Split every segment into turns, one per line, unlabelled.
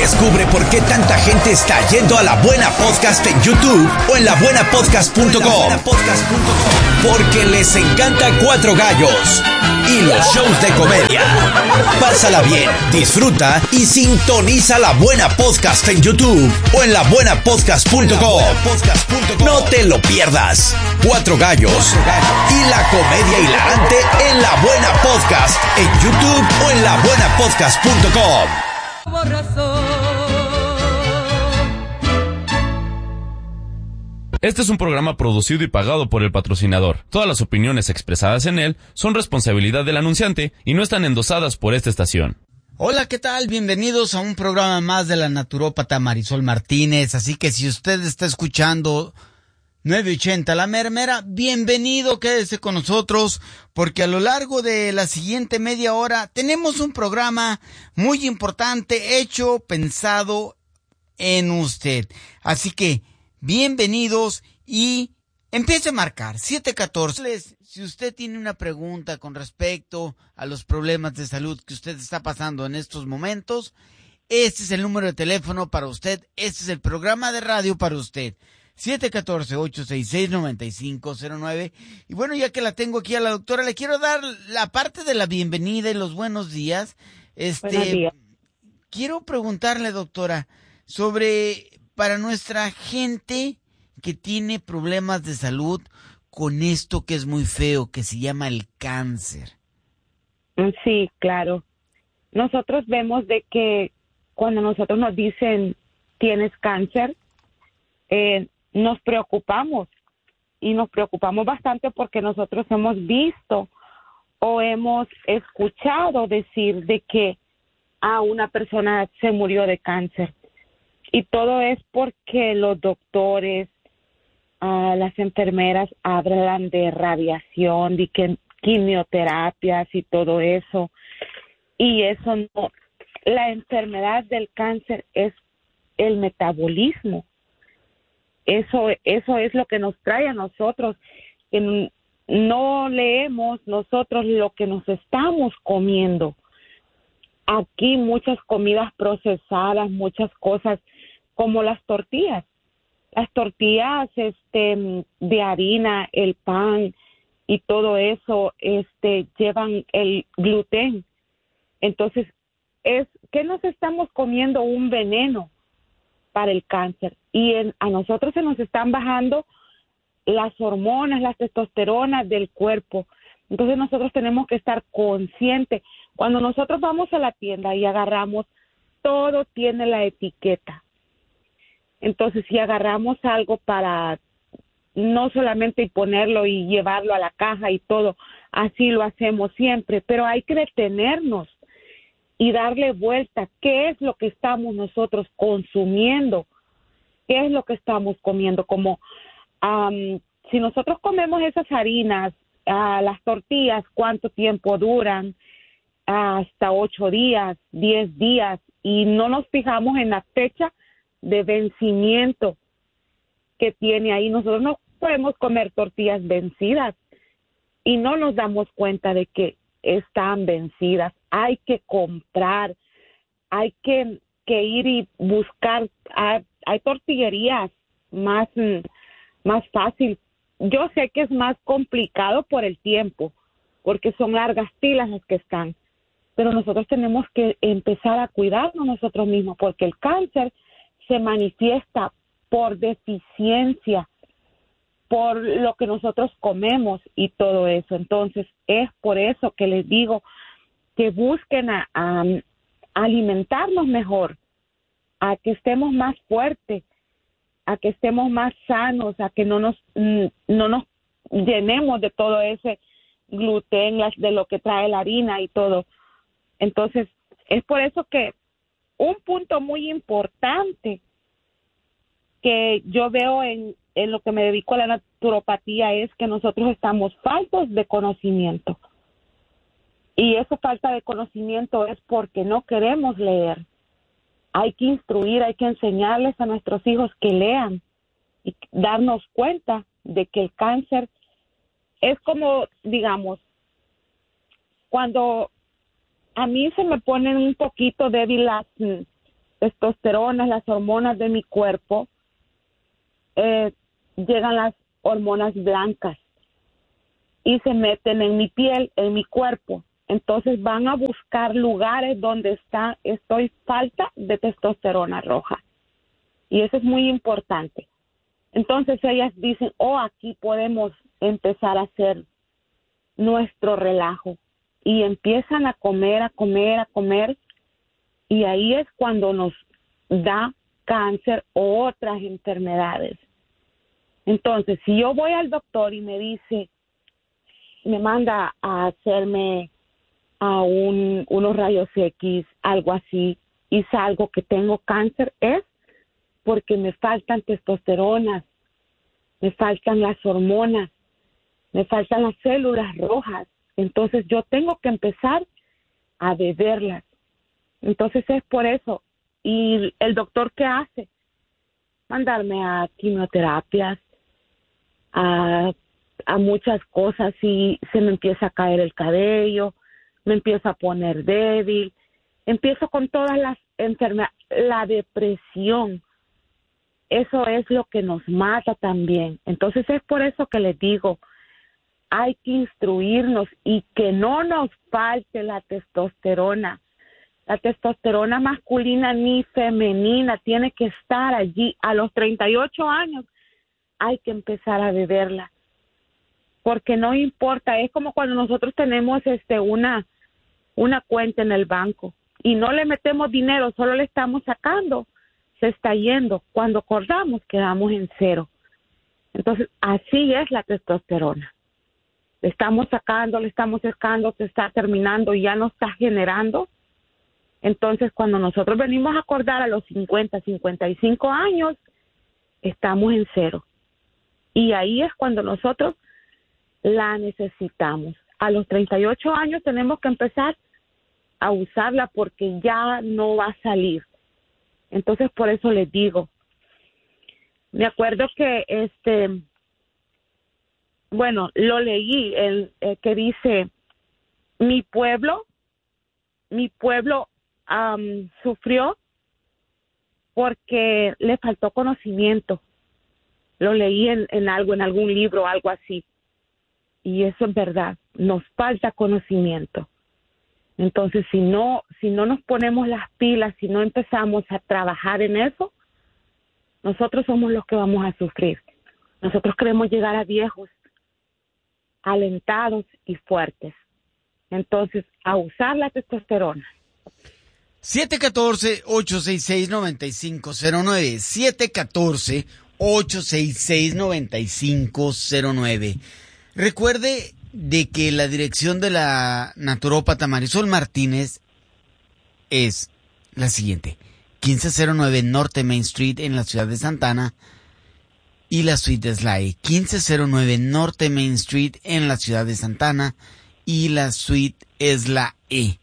Descubre por qué tanta gente está yendo a La Buena Podcast en YouTube o en labuenapodcast.com. Porque les encanta Cuatro Gallos y los shows de comedia. Pásala bien, disfruta y sintoniza La Buena Podcast en YouTube o en labuenapodcast.com. No te lo pierdas. Cuatro Gallos y la comedia hilarante en La Buena Podcast en YouTube o en labuenapodcast.com.
Este es un programa producido y pagado por el patrocinador. Todas las opiniones expresadas en él son responsabilidad del anunciante y no están endosadas por esta estación.
Hola, ¿qué tal? Bienvenidos a un programa más de la naturópata Marisol Martínez. Así que si usted está escuchando 980 La Mermera, bienvenido, quédese con nosotros, porque a lo largo de la siguiente media hora tenemos un programa muy importante, hecho, pensado en usted. Así que bienvenidos y empiece a marcar 714. Si usted tiene una pregunta con respecto a los problemas de salud que usted está pasando en estos momentos, este es el número de teléfono para usted, este es el programa de radio para usted. 714-866-9509. Y bueno, ya que la tengo aquí a la doctora, le quiero dar la parte de la bienvenida y los buenos días.
Buenos días.
Quiero preguntarle, doctora, sobre para nuestra gente que tiene problemas de salud con esto que es muy feo, que se llama el cáncer.
Sí, claro. Nosotros vemos de que cuando nosotros nos dicen tienes cáncer, nos preocupamos y nos preocupamos bastante porque nosotros hemos visto o hemos escuchado decir de que a una persona se murió de cáncer. Y todo es porque los doctores, las enfermeras hablan de radiación, de que quimioterapias y todo eso. Y eso no. La enfermedad del cáncer es el metabolismo. Eso es lo que nos trae a nosotros. Que no leemos nosotros lo que nos estamos comiendo. Aquí muchas comidas procesadas, muchas cosas como las tortillas. Las tortillas de harina, el pan y todo eso llevan el gluten. Entonces, ¿qué nos estamos comiendo? Un veneno para el cáncer. Y a nosotros se nos están bajando las hormonas, las testosteronas del cuerpo. Entonces nosotros tenemos que estar conscientes. Cuando nosotros vamos a la tienda y agarramos, todo tiene la etiqueta. Entonces si agarramos algo para no solamente ponerlo y llevarlo a la caja y todo, así lo hacemos siempre, pero hay que detenernos y darle vuelta. ¿Qué es lo que estamos nosotros consumiendo? ¿Qué es lo que estamos comiendo? Como si nosotros comemos esas harinas, las tortillas, ¿cuánto tiempo duran? Hasta 8 días, 10 días, y no nos fijamos en la fecha de vencimiento que tiene ahí. Nosotros no podemos comer tortillas vencidas y no nos damos cuenta de que están vencidas. Hay que comprar, hay que ir y buscar. Hay tortillerías más fácil. Yo sé que es más complicado por el tiempo, porque son largas filas las que están, pero nosotros tenemos que empezar a cuidarnos nosotros mismos, porque el cáncer se manifiesta por deficiencia, por lo que nosotros comemos y todo eso. Entonces, es por eso que les digo que busquen a alimentarnos mejor, a que estemos más fuertes, a que estemos más sanos, a que no nos llenemos de todo ese gluten, de lo que trae la harina y todo. Entonces, es por eso que un punto muy importante que yo veo en lo que me dedico a la naturopatía es que nosotros estamos faltos de conocimiento. Y esa falta de conocimiento es porque no queremos leer. Hay que instruir, hay que enseñarles a nuestros hijos que lean y darnos cuenta de que el cáncer es como, digamos, cuando a mí se me ponen un poquito débil testosterona, las hormonas de mi cuerpo, llegan las hormonas blancas y se meten en mi piel, en mi cuerpo. Entonces van a buscar lugares donde estoy falta de testosterona roja. Y eso es muy importante. Entonces ellas dicen, aquí podemos empezar a hacer nuestro relajo. Y empiezan a comer, y ahí es cuando nos da cáncer o otras enfermedades. Entonces, si yo voy al doctor y me manda a hacerme unos rayos X, algo así, y salgo que tengo cáncer, es porque me faltan testosteronas, me faltan las hormonas, me faltan las células rojas. Entonces yo tengo que empezar a beberlas. Entonces es por eso. ¿Y el doctor qué hace? Mandarme a quimioterapias, a muchas cosas, y se me empieza a caer el cabello, me empiezo a poner débil, empiezo con todas las enfermedades, la depresión. Eso es lo que nos mata también. Entonces es por eso que les digo, hay que instruirnos y que no nos falte la testosterona. La testosterona masculina ni femenina tiene que estar allí. A los 38 años hay que empezar a beberla. Porque no importa, es como cuando nosotros tenemos una cuenta en el banco y no le metemos dinero, solo le estamos sacando, se está yendo. Cuando acordamos, quedamos en cero. Entonces, así es la testosterona. Le estamos sacando, se está terminando y ya no está generando. Entonces, cuando nosotros venimos a acordar a los 50, 55 años, estamos en cero. Y ahí es cuando nosotros la necesitamos. A los 38 años tenemos que empezar a usarla porque ya no va a salir. Entonces, por eso les digo. Me acuerdo que lo leí, que dice, mi pueblo sufrió porque le faltó conocimiento. Lo leí en algún libro, algo así. Y eso es verdad, nos falta conocimiento. Entonces, si no nos ponemos las pilas, si no empezamos a trabajar en eso, nosotros somos los que vamos a sufrir. Nosotros queremos llegar a viejos, alentados y fuertes. Entonces, a usar la testosterona.
714-866-9509. 714-866-9509. Recuerde de que la dirección de la naturópata Marisol Martínez es la siguiente: 1509 Norte Main Street en la ciudad de Santa Ana, y la suite es la E. 1509 Norte Main Street en la ciudad de Santa Ana, y la suite es la E.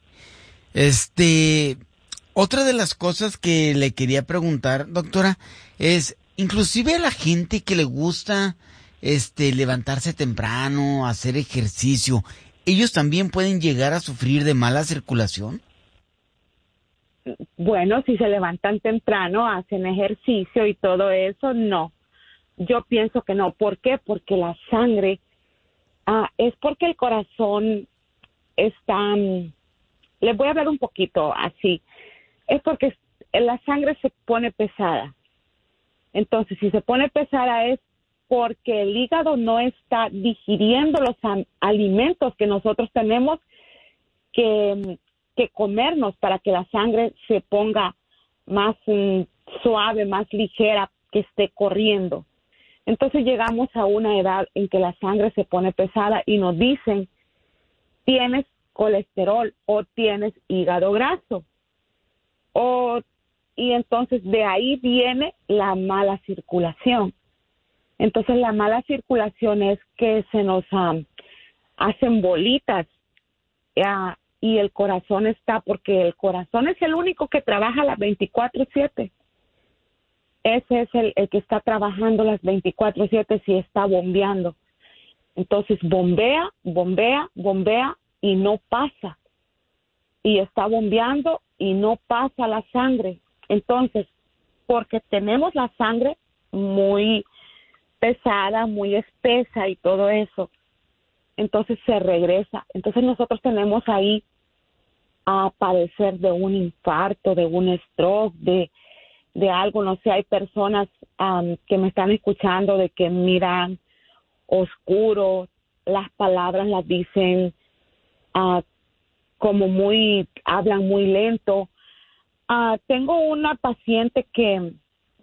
Otra de las cosas que le quería preguntar, doctora, es inclusive a la gente que le gusta levantarse temprano, hacer ejercicio, ¿ellos también pueden llegar a sufrir de mala circulación?
Bueno, si se levantan temprano, hacen ejercicio y todo eso, no. Yo pienso que no. ¿Por qué? Porque la sangre, es porque el corazón está, les voy a hablar un poquito así, es porque la sangre se pone pesada. Entonces, si se pone pesada es porque el hígado no está digiriendo los alimentos que nosotros tenemos que comernos para que la sangre se ponga más suave, más ligera, que esté corriendo. Entonces llegamos a una edad en que la sangre se pone pesada y nos dicen, tienes colesterol o tienes hígado graso. Y entonces de ahí viene la mala circulación. Entonces la mala circulación es que se nos hacen bolitas y el corazón porque el corazón es el único que trabaja las 24/7. Ese es el que está trabajando las 24/7 si está bombeando. Entonces bombea y no pasa. Y está bombeando y no pasa la sangre. Entonces, porque tenemos la sangre muy pesada, muy espesa y todo eso, entonces se regresa. Entonces nosotros tenemos ahí a padecer de un infarto, de un stroke, de algo, no sé, hay personas que me están escuchando de que miran oscuro, las palabras las dicen como hablan muy lento. Tengo una paciente que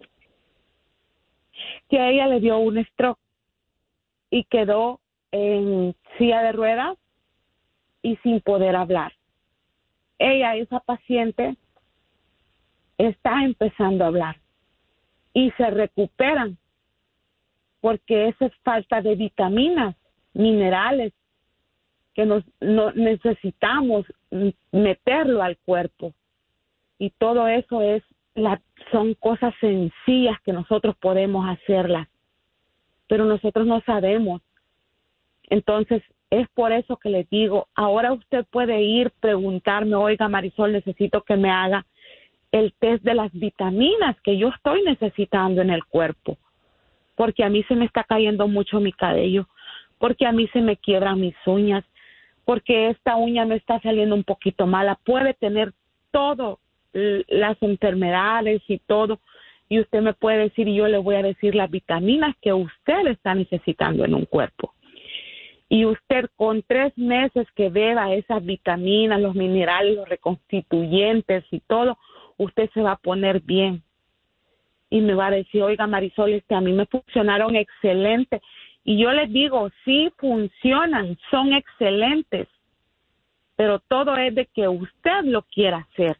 a ella le dio un stroke y quedó en silla de ruedas y sin poder hablar. Esa paciente, está empezando a hablar y se recuperan porque esa es falta de vitaminas, minerales que no necesitamos meterlo al cuerpo, y todo eso son cosas sencillas que nosotros podemos hacerlas, pero nosotros no sabemos. Entonces es por eso que les digo, ahora usted puede ir, preguntarme, oiga Marisol, necesito que me haga el test de las vitaminas que yo estoy necesitando en el cuerpo, porque a mí se me está cayendo mucho mi cabello, porque a mí se me quiebran mis uñas, porque esta uña me está saliendo un poquito mala. Puede tener todo, las enfermedades y todo, y usted me puede decir, y yo le voy a decir las vitaminas que usted está necesitando en un cuerpo. Y usted con 3 meses que beba esas vitaminas, los minerales, los reconstituyentes y todo, usted se va a poner bien. Y me va a decir, oiga Marisol, a mí me funcionaron excelente. Y yo les digo, sí funcionan, son excelentes, pero todo es de que usted lo quiera hacer.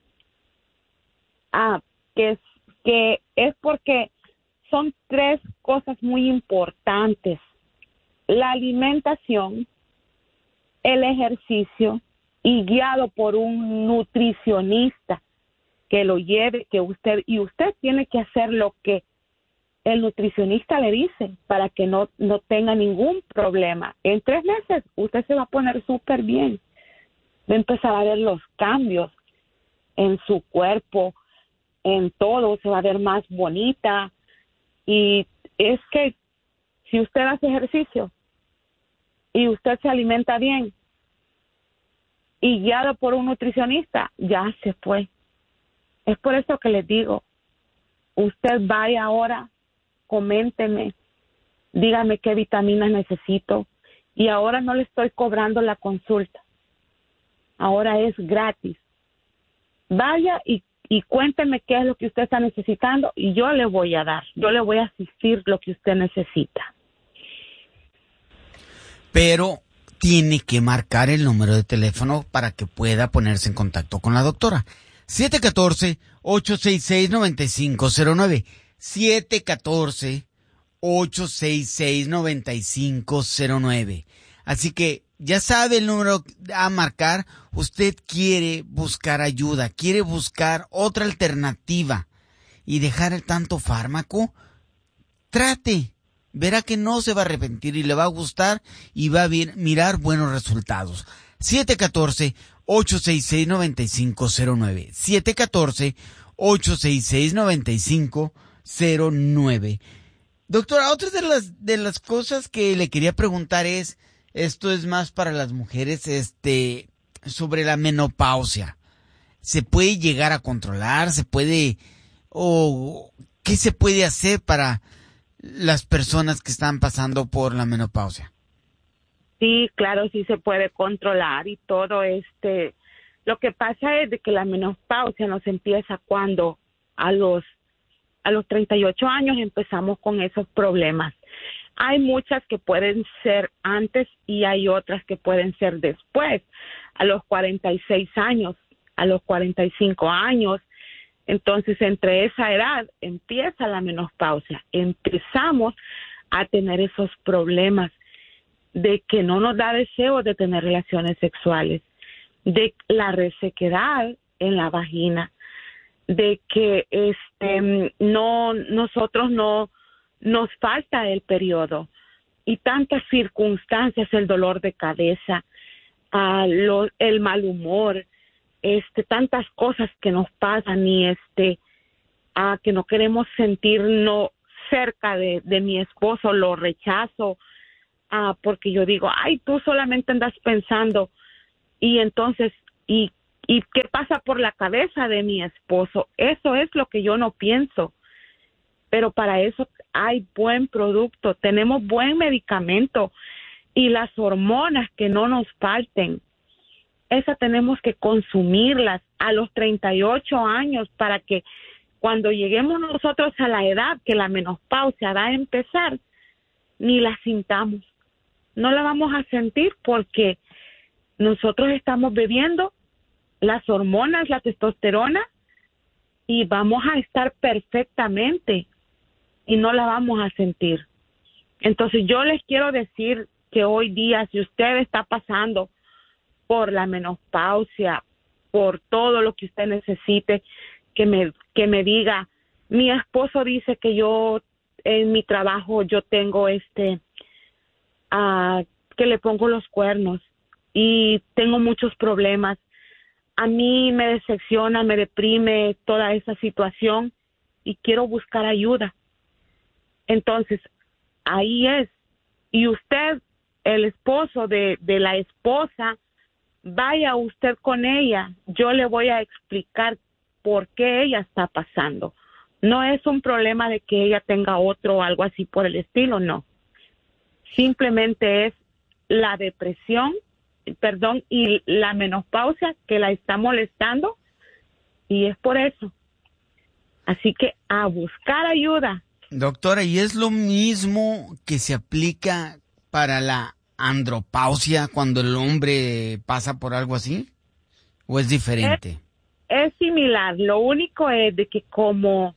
Que es porque son 3 cosas muy importantes: la alimentación, el ejercicio y guiado por un nutricionista que lo lleve, usted tiene que hacer lo que el nutricionista le dice para que no tenga ningún problema. En 3 meses usted se va a poner súper bien, va a empezar a ver los cambios en su cuerpo, en todo, se va a ver más bonita. Y es que si usted hace ejercicio y usted se alimenta bien y guiado por un nutricionista, ya se fue. Es por eso que les digo, usted vaya ahora, coménteme, dígame qué vitaminas necesito, y ahora no le estoy cobrando la consulta, ahora es gratis. Vaya y cuénteme qué es lo que usted está necesitando y yo le voy a dar, yo le voy a asistir lo que usted necesita.
Pero tiene que marcar el número de teléfono para que pueda ponerse en contacto con la doctora. 714-866-9509. 714-866-9509. Así que ya sabe el número a marcar. Usted quiere buscar ayuda, quiere buscar otra alternativa y dejar el tanto fármaco. Trate. Verá que no se va a arrepentir y le va a gustar y va a mirar buenos resultados. 714-866-9509. 714-866-9509. Doctora, otra de las cosas que le quería preguntar esto es más para las mujeres, sobre la menopausia. ¿Se puede llegar a controlar? ¿Qué se puede hacer para las personas que están pasando por la menopausia?
Sí, claro, sí se puede controlar y todo. Lo que pasa es de que la menopausia nos empieza cuando a los 38 años empezamos con esos problemas. Hay muchas que pueden ser antes y hay otras que pueden ser después, a los 46 años, a los 45 años. Entonces, entre esa edad empieza la menopausia. Empezamos a tener esos problemas de que no nos da deseo de tener relaciones sexuales, de la resequedad en la vagina, de que nosotros no nos falta el periodo y tantas circunstancias, el dolor de cabeza, el mal humor, tantas cosas que nos pasan y que no queremos sentirnos cerca de mi esposo, lo rechazo, porque yo digo, ay, tú solamente andas pensando, y entonces, ¿y qué pasa por la cabeza de mi esposo? Eso es lo que yo no pienso, pero para eso hay buen producto, tenemos buen medicamento, y las hormonas que no nos falten, esas tenemos que consumirlas a los 38 años para que cuando lleguemos nosotros a la edad que la menopausia va a empezar, ni la sintamos. No la vamos a sentir porque nosotros estamos bebiendo las hormonas, la testosterona, y vamos a estar perfectamente y no la vamos a sentir. Entonces yo les quiero decir que hoy día, si usted está pasando por la menopausia, por todo lo que usted necesite, que me diga, mi esposo dice que yo en mi trabajo yo tengo que le pongo los cuernos y tengo muchos problemas. A mí me decepciona, me deprime toda esa situación y quiero buscar ayuda. Entonces, ahí es. Y usted, el esposo de la esposa, vaya usted con ella. Yo le voy a explicar por qué ella está pasando. No es un problema de que ella tenga otro o algo así por el estilo, no. Simplemente es la depresión, y la menopausia que la está molestando, y es por eso. Así que a buscar ayuda.
Doctora, ¿y es lo mismo que se aplica para la andropausia cuando el hombre pasa por algo así? ¿O es diferente?
Es similar. Lo único es de que como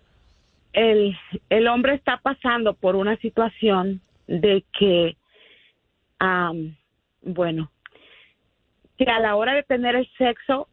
el hombre está pasando por una situación de que, que a la hora de tener el sexo,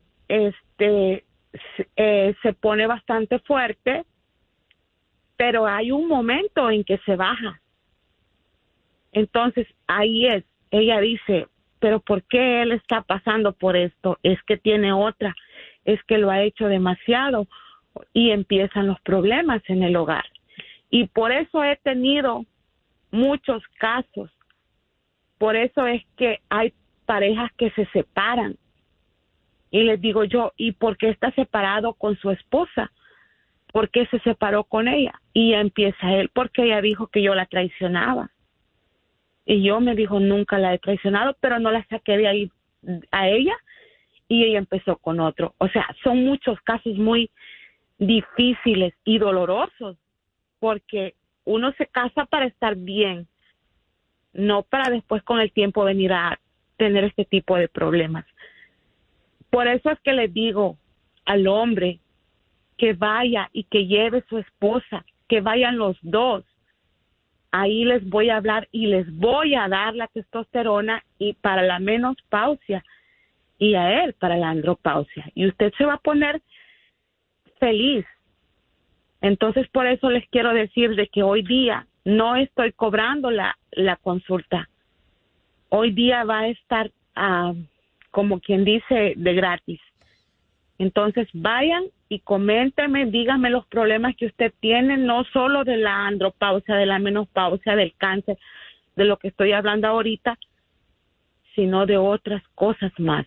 se pone bastante fuerte, pero hay un momento en que se baja. Entonces, ahí es, ella dice, pero ¿por qué él está pasando por esto? Es que tiene otra, es que lo ha hecho demasiado, y empiezan los problemas en el hogar. Y por eso he tenido muchos casos. Por eso es que hay parejas que se separan. Y les digo yo, ¿y por qué está separado con su esposa? ¿Por qué se separó con ella? Y empieza él, porque ella dijo que yo la traicionaba. Y yo me dijo, nunca la he traicionado, pero no la saqué de ahí a ella, y ella empezó con otro. O sea, son muchos casos muy difíciles y dolorosos, porque uno se casa para estar bien, no para después con el tiempo venir a tener este tipo de problemas. Por eso es que le digo al hombre que vaya y que lleve su esposa, que vayan los dos. Ahí les voy a hablar y les voy a dar la testosterona y para la menopausia, y a él para la andropausia. Y usted se va a poner feliz. Entonces, por eso les quiero decir de que hoy día no estoy cobrando la consulta. Hoy día va a estar, como quien dice, de gratis. Entonces, vayan y coméntenme, díganme los problemas que usted tiene, no solo de la andropausia, de la menopausia, del cáncer, de lo que estoy hablando ahorita, sino de otras cosas más.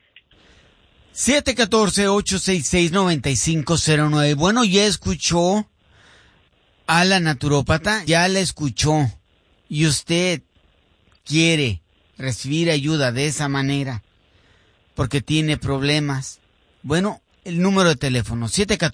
714-866-9509. Bueno, ya escuchó a la naturópata, ya la escuchó, y usted quiere recibir ayuda de esa manera porque tiene problemas. Bueno, el número de teléfono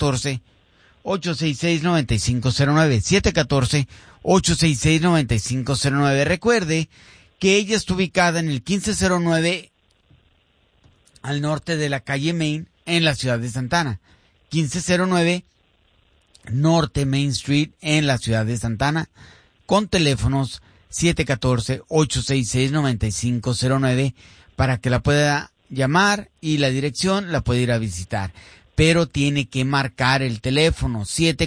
714-866-9509, 714-866-9509. Recuerde que ella está ubicada en el 1509 al norte de la calle Main en la ciudad de Santa Ana. 1509 Norte Main Street en la ciudad de Santa Ana, con teléfonos 714-866-9509 para que la pueda llamar y la dirección la puede ir a visitar. Pero tiene que marcar el teléfono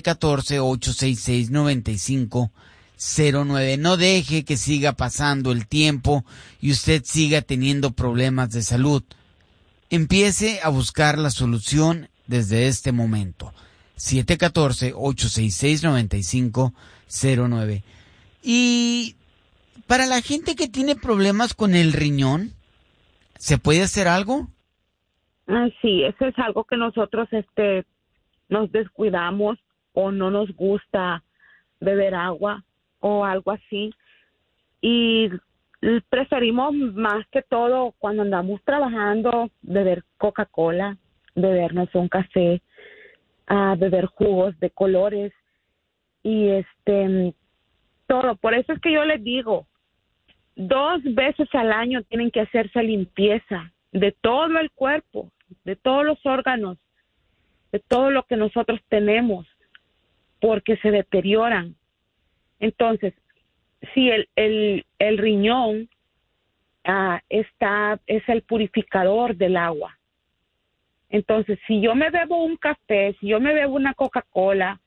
714-866-9509. No deje que siga pasando el tiempo y usted siga teniendo problemas de salud. Empiece a buscar la solución desde este momento. 714-866-9509. Y para la gente que tiene problemas con el riñón, ¿se puede hacer algo?
Sí, eso es algo que nosotros nos descuidamos o no nos gusta beber agua o algo así. Y preferimos más que todo cuando andamos trabajando beber Coca-Cola, bebernos un café, beber jugos de colores y todo. Por eso es que yo les digo, 2 veces al año tienen que hacerse limpieza de todo el cuerpo, de todos los órganos, de todo lo que nosotros tenemos, porque se deterioran. Entonces, si el riñón es el purificador del agua. Entonces, si yo me bebo un café, si yo me bebo una Coca-Cola,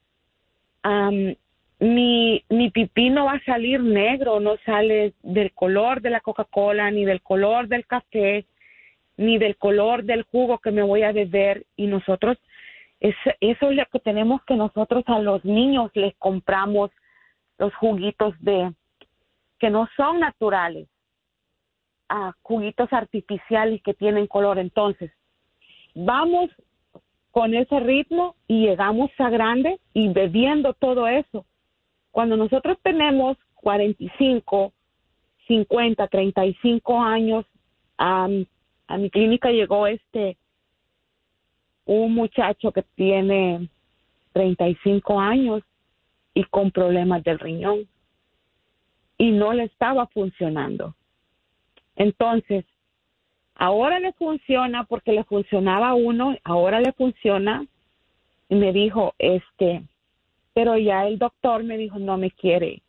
mi pipí no va a salir negro, no sale del color de la Coca-Cola, ni del color del café, ni del color del jugo que me voy a beber. Y nosotros, eso es lo que tenemos, que nosotros a los niños les compramos los juguitos que no son naturales, juguitos artificiales que tienen color. Entonces, vamos con ese ritmo y llegamos a grande y bebiendo todo eso. Cuando nosotros tenemos 45, 50, 35 años, a mi clínica llegó un muchacho que tiene 35 años y con problemas del riñón y no le estaba funcionando. Entonces, ahora le funciona porque le funcionaba a uno, ahora le funciona, y me dijo, pero ya el doctor me dijo, no me quiere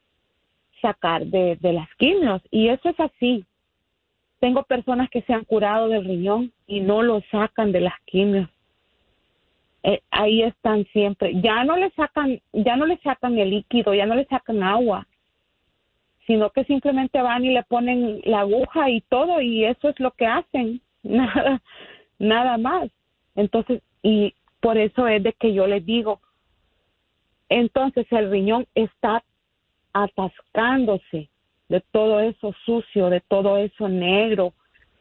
sacar de las quimios, y eso es así. Tengo personas que se han curado del riñón y no lo sacan de las quimios. Ahí están siempre. Ya no le sacan el líquido, ya no le sacan agua, sino que simplemente van y le ponen la aguja y todo, y eso es lo que hacen, nada más. Entonces, y por eso es de que yo les digo, entonces el riñón está atascándose de todo eso sucio, de todo eso negro,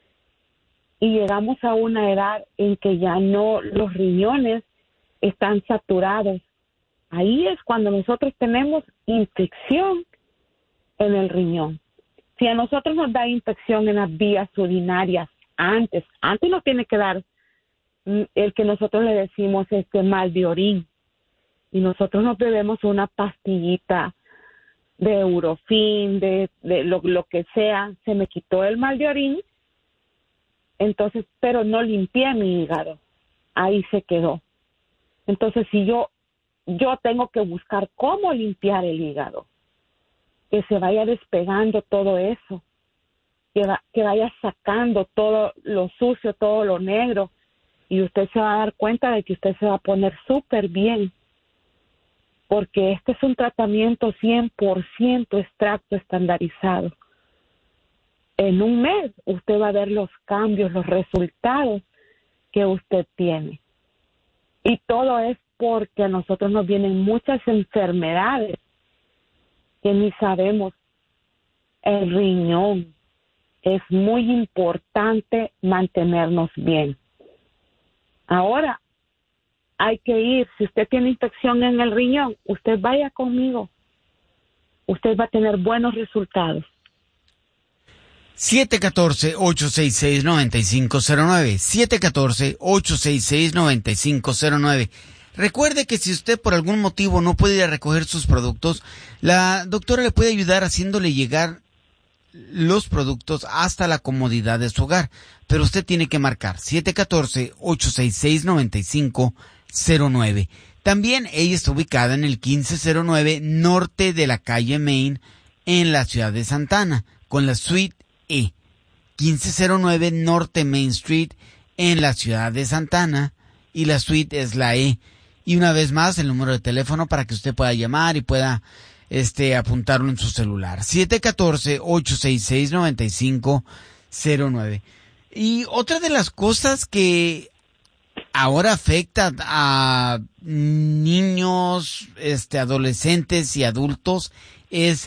y llegamos a una edad en que ya no, los riñones están saturados. Ahí es cuando nosotros tenemos infección en el riñón. Si a nosotros nos da infección en las vías urinarias, antes nos tiene que dar el que nosotros le decimos mal de orín, y nosotros nos bebemos una pastillita de Eurofin, de lo que sea. Se me quitó el mal de orín, entonces, pero no limpié mi hígado, ahí se quedó. Entonces, si yo tengo que buscar cómo limpiar el hígado, que se vaya despegando todo eso, que vaya sacando todo lo sucio, todo lo negro, y usted se va a dar cuenta de que usted se va a poner súper bien, porque este es un tratamiento 100% extracto estandarizado. En un mes usted va a ver los cambios, los resultados que usted tiene. Y todo es porque a nosotros nos vienen muchas enfermedades que ni sabemos. El riñón, es muy importante mantenernos bien. Ahora, hay que ir, si usted tiene infección en el riñón, usted vaya conmigo. Usted va a tener buenos resultados.
714-866-9509. 714-866-9509. Recuerde que si usted por algún motivo no puede ir a recoger sus productos, la doctora le puede ayudar haciéndole llegar los productos hasta la comodidad de su hogar. Pero usted tiene que marcar 714-866-9509. También ella está ubicada en el 1509 norte de la calle Main en la ciudad de Santa Ana, con la suite E. 1509 norte Main Street en la ciudad de Santa Ana, y la suite es la E. Y una vez más, el número de teléfono para que usted pueda llamar y pueda apuntarlo en su celular. 714-866-9509. Y otra de las cosas que ahora afecta a niños, adolescentes y adultos, es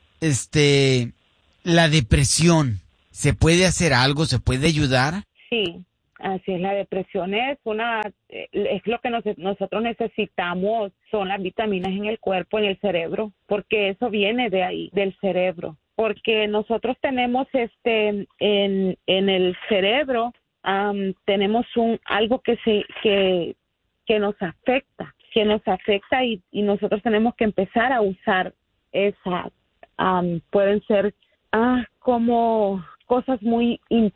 la depresión. ¿Se puede hacer algo? ¿Se puede ayudar?
Sí, así es. La depresión es lo que nosotros necesitamos, son las vitaminas en el cuerpo, en el cerebro, porque eso viene de ahí, del cerebro. Porque nosotros tenemos en el cerebro, tenemos algo que nos afecta, y nosotros tenemos que empezar a usar esas, pueden ser como cosas muy